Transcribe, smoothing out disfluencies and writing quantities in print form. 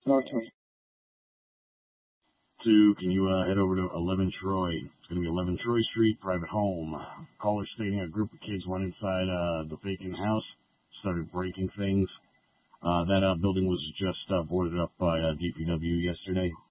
North 20. Can you head over to 11 Troy? It's going to be 11 Troy Street, private home. Caller stating a group of kids went inside the vacant house, started breaking things. That building was just boarded up by DPW yesterday.